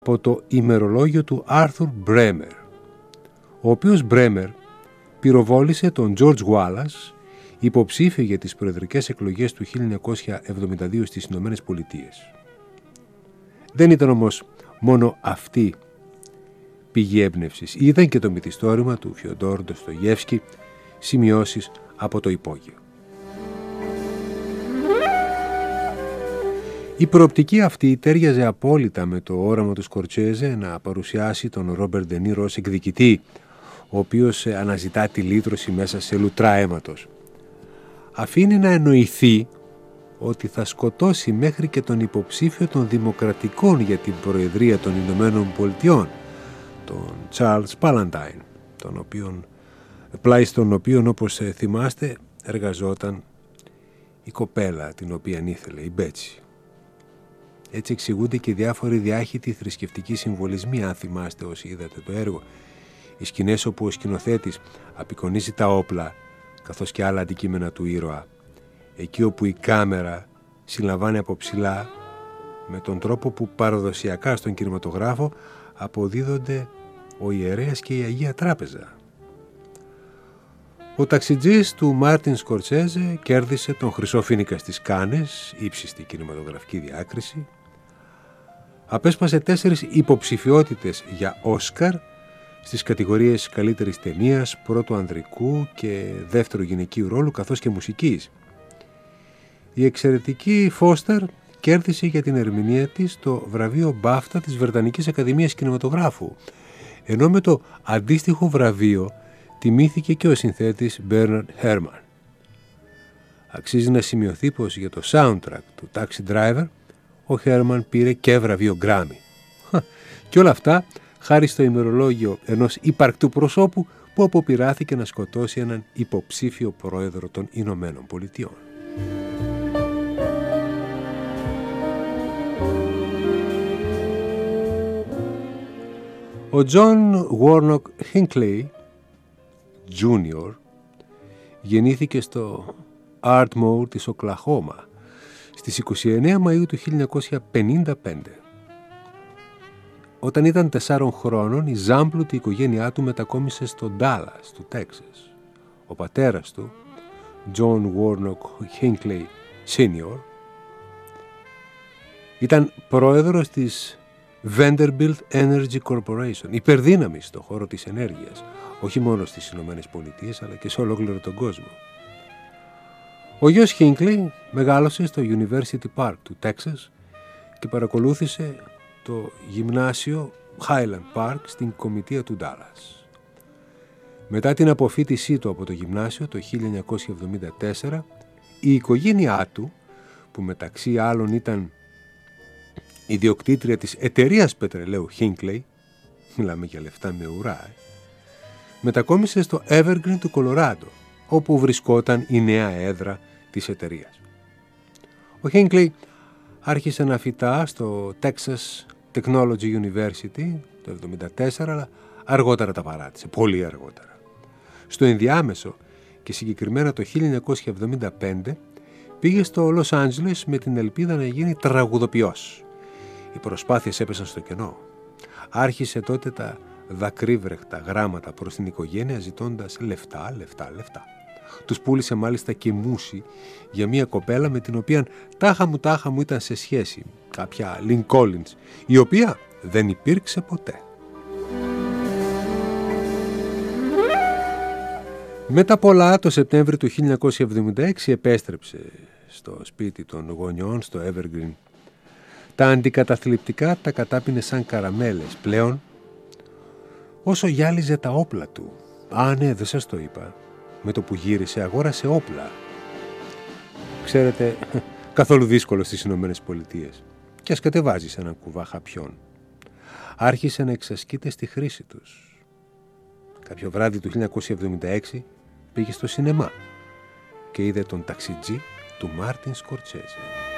από το ημερολόγιο του Άρθουρ Μπρέμερ, ο οποίος Μπρέμερ πυροβόλησε τον Τζορτζ Γουάλας, υποψήφιο για τις προεδρικές εκλογές του 1972 στις Ηνωμένες Πολιτείες. Δεν ήταν όμως μόνο αυτή πηγή έμπνευσης. Ήταν και το μυθιστόρημα του Φιοντόρ Ντοστογεύσκη, σημειώσεις από το υπόγειο. Η προοπτική αυτή τέριαζε απόλυτα με το όραμα του Σκορτσέζε να παρουσιάσει τον Ρόμπερτ Ντε Νίρο ως εκδικητή, ο οποίος αναζητά τη λύτρωση μέσα σε λουτρά αίματος. Αφήνει να εννοηθεί ότι θα σκοτώσει μέχρι και τον υποψήφιο των Δημοκρατικών για την Προεδρία των Ηνωμένων Πολιτειών, τον Τσάρλς Παλαντάιν, πλάι στον οποίον, όπως θυμάστε, εργαζόταν η κοπέλα την οποία ήθελε, η Μπέτσι. Έτσι εξηγούνται και διάφοροι διάχυτοι θρησκευτικοί συμβολισμοί, αν θυμάστε όσοι είδατε το έργο. Οι σκηνές όπου ο σκηνοθέτης απεικονίζει τα όπλα, καθώς και άλλα αντικείμενα του ήρωα. Εκεί όπου η κάμερα συλλαμβάνει από ψηλά, με τον τρόπο που παραδοσιακά στον κινηματογράφο αποδίδονται ο ιερέας και η Αγία Τράπεζα. Ο ταξιτζής του Μάρτιν Σκορτσέζε κέρδισε τον Χρυσό Φοίνικα στις Κάνες, ύψιστη κινηματογραφική διάκριση. Απέσπασε 4 υποψηφιότητες για Όσκαρ στις κατηγορίες καλύτερης ταινίας, πρώτου ανδρικού και δεύτερου γυναικείου ρόλου, καθώς και μουσικής. Η εξαιρετική Φώστερ κέρδισε για την ερμηνεία της το βραβείο Μπάφτα της Βρετανικής Ακαδημίας Κινηματογράφου, ενώ με το αντίστοιχο βραβείο τιμήθηκε και ο συνθέτης Μπέρναρντ Χέρμαν. Αξίζει να σημειωθεί πως για το soundtrack του Taxi Driver ο Χέρμαν πήρε και βραβείο Γκράμι. Και όλα αυτά χάρη στο ημερολόγιο ενός ύπαρκτου προσώπου που αποπειράθηκε να σκοτώσει έναν υποψήφιο πρόεδρο των Ηνωμένων Πολιτειών. Ο Τζον Γουόρνοκ Χίνκλεϊ Junior γεννήθηκε στο Ardmore της Οκλαχώμα στις 29 Μαΐου του 1955. Όταν ήταν 4 χρόνων, η ζάμπλουτη οικογένειά του μετακόμισε στο Ντάλλας του Τέξας. Ο πατέρας του, John Warnock Hinckley Sr., ήταν πρόεδρος της Vanderbilt Energy Corporation, υπερδύναμη στον χώρο της ενέργειας, όχι μόνο στις Ηνωμένες Πολιτείες, αλλά και σε ολόκληρο τον κόσμο. Ο γιος Χίνκλεϊ μεγάλωσε στο University Park του Τέξας και παρακολούθησε το γυμνάσιο Highland Park στην κομιτεία του Ντάλλας. Μετά την αποφοίτησή του από το γυμνάσιο το 1974, η οικογένειά του, που μεταξύ άλλων ήταν ιδιοκτήτρια της εταιρείας πετρελαίου Hinckley, μιλάμε για λεφτά με ουρά, μετακόμισε στο Evergreen του Κολοράντο, όπου βρισκόταν η νέα έδρα της εταιρείας. Ο Hinckley άρχισε να φοιτά στο Texas Technology University το 1974, αλλά αργότερα τα παράτησε, πολύ αργότερα. Στο ενδιάμεσο και συγκεκριμένα το 1975 πήγε στο Λος Άντζελες με την ελπίδα να γίνει τραγουδοποιός. Οι προσπάθειες έπεσαν στο κενό. Άρχισε τότε τα δακρύβρεχτα γράμματα προς την οικογένεια ζητώντας λεφτά. Τους πούλησε μάλιστα και μουσι για μια κοπέλα με την οποία τάχα μου ήταν σε σχέση, κάποια Lynn Collins, η οποία δεν υπήρξε ποτέ. Μετά πολλά, το Σεπτέμβριο του 1976 επέστρεψε στο σπίτι των γονιών στο Evergreen. Τα αντικαταθλιπτικά τα κατάπινε σαν καραμέλες. Πλέον, όσο γυάλιζε τα όπλα του, ναι, δεν σας το είπα, με το που γύρισε αγόρασε όπλα. Ξέρετε, καθόλου δύσκολο στις Ηνωμένες Πολιτείες. Και ας κατεβάζεις έναν κουβά χαπιών. Άρχισε να εξασκείται στη χρήση τους. Κάποιο βράδυ του 1976 πήγε στο σινεμά και είδε τον ταξιτζή του Μάρτιν Σκορτσέζε.